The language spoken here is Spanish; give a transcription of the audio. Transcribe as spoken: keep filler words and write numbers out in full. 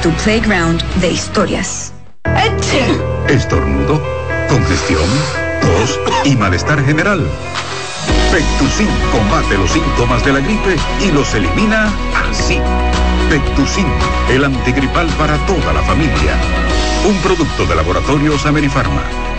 tu playground de historias. Estornudo, congestión, tos y malestar general. Pectusin combate los síntomas de la gripe y los elimina así. Pectusin, el antigripal para toda la familia. Un producto de Laboratorios Amerifarma.